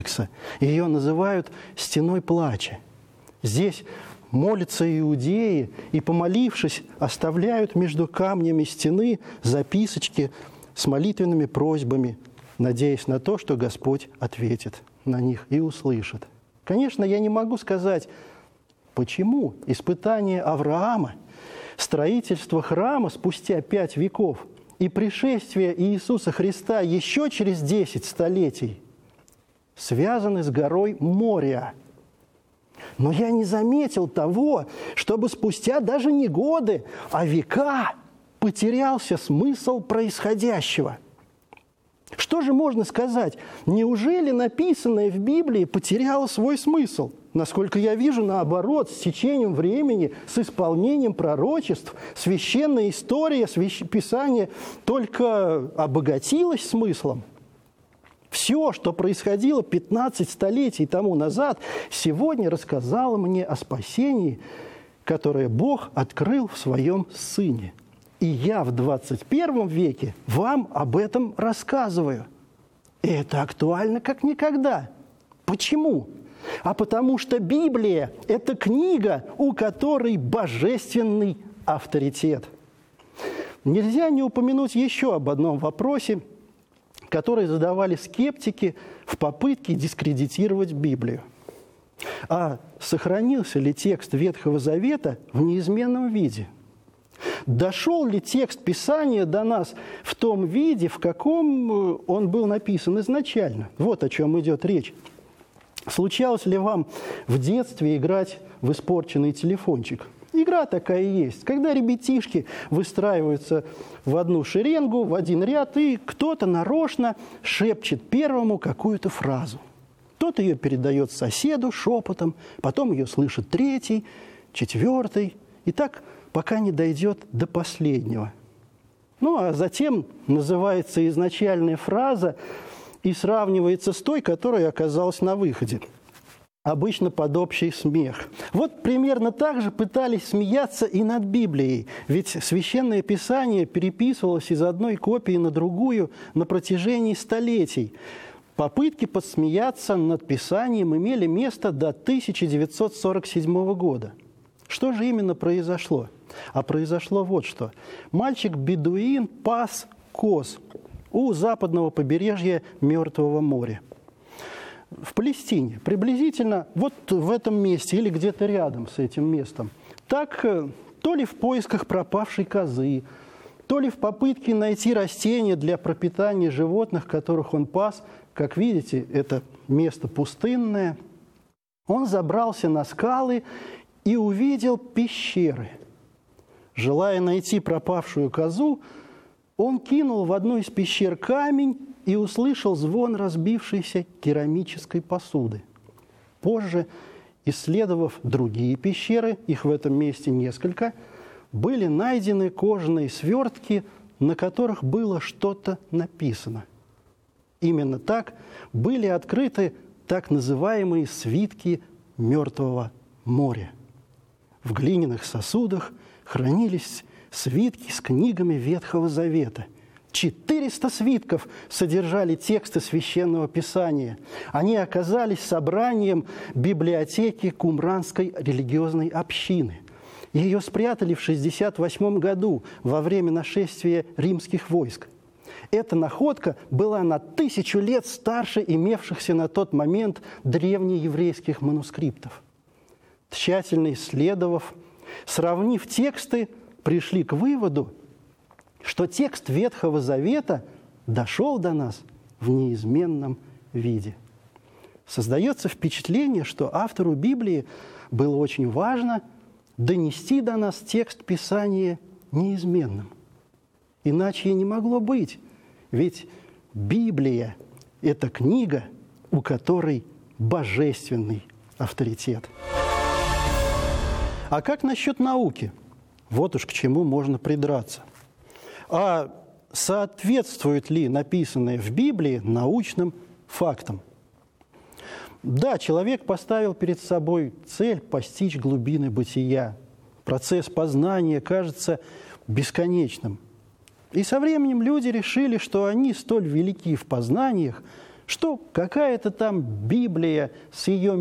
Ее называют «стеной плача». Здесь молятся иудеи и, помолившись, оставляют между камнями стены записочки с молитвенными просьбами, надеясь на то, что Господь ответит на них и услышит. Конечно, я не могу сказать, почему испытание Авраама, строительство храма спустя 5 веков и пришествие Иисуса Христа еще через 10 столетий связаны с горой Мория. Но я не заметил того, чтобы спустя даже не годы, а века потерялся смысл происходящего. Что же можно сказать? Неужели написанное в Библии потеряло свой смысл? Насколько я вижу, наоборот, с течением времени, с исполнением пророчеств, священная история, Писание только обогатилось смыслом. Все, что происходило 15 столетий тому назад, сегодня рассказало мне о спасении, которое Бог открыл в Своем Сыне. И я в 21 веке вам об этом рассказываю. И это актуально как никогда. Почему? А потому что Библия – это книга, у которой божественный авторитет. Нельзя не упомянуть еще об одном вопросе, который задавали скептики в попытке дискредитировать Библию. А сохранился ли текст Ветхого Завета в неизменном виде? Дошел ли текст Писания до нас в том виде, в каком он был написан изначально? Вот о чем идет речь. Случалось ли вам в детстве играть в испорченный телефончик? Игра такая есть, когда ребятишки выстраиваются в одну шеренгу, в один ряд, и кто-то нарочно шепчет первому какую-то фразу. Тот ее передает соседу шепотом, потом ее слышит третий, четвертый, и так пока не дойдет до последнего. Ну, а затем называется изначальная фраза и сравнивается с той, которая оказалась на выходе. Обычно под общий смех. Вот примерно так же пытались смеяться и над Библией, ведь Священное Писание переписывалось из одной копии на другую на протяжении столетий. Попытки подсмеяться над Писанием имели место до 1947 года. Что же именно произошло? А произошло вот что. Мальчик-бедуин пас коз у западного побережья Мертвого моря. В Палестине, приблизительно вот в этом месте или где-то рядом с этим местом. Так, то ли в поисках пропавшей козы, то ли в попытке найти растения для пропитания животных, которых он пас. Как видите, это место пустынное. Он забрался на скалы и увидел пещеры. Желая найти пропавшую козу, он кинул в одну из пещер камень и услышал звон разбившейся керамической посуды. Позже, исследовав другие пещеры, их в этом месте несколько, были найдены кожаные свертки, на которых было что-то написано. Именно так были открыты так называемые свитки Мертвого моря. В глиняных сосудах хранились свитки с книгами Ветхого Завета. 400 свитков содержали тексты Священного Писания. Они оказались собранием библиотеки Кумранской религиозной общины. Ее спрятали в 1968 году во время нашествия римских войск. Эта находка была на 1000 лет старше имевшихся на тот момент древнееврейских манускриптов. Тщательно исследовав, сравнив тексты, пришли к выводу, что текст Ветхого Завета дошел до нас в неизменном виде. Создается впечатление, что автору Библии было очень важно донести до нас текст Писания неизменным. Иначе и не могло быть, ведь Библия – это книга, у которой божественный авторитет. А как насчет науки? Вот уж к чему можно придраться. А соответствует ли написанное в Библии научным фактам? Да, человек поставил перед собой цель постичь глубины бытия. Процесс познания кажется бесконечным. И со временем люди решили, что они столь велики в познаниях, что какая-то там Библия с ее